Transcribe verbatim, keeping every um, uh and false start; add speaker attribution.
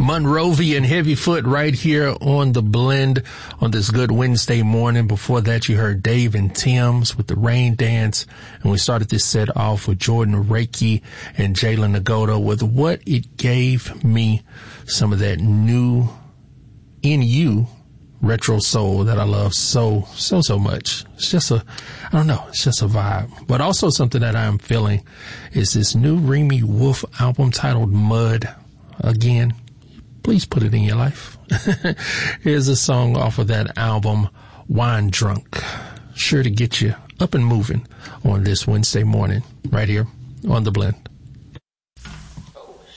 Speaker 1: Monrovian Heavyfoot right here on The Blend on this good Wednesday morning. Before that, you heard Dave and Tim's with the Rain Dance. And we started this set off with Jordan Reiki and Jalen Nagoda with What It Gave Me, some of that new In You retro soul that I love so, so, so much. It's just a, I don't know, it's just a vibe. But also something that I'm feeling is this new Remy Wolf album titled Mud. Again, please put it in your life. Here's a song off of that album, Wine Drunk. Sure to get you up and moving on this Wednesday morning right here on The Blend.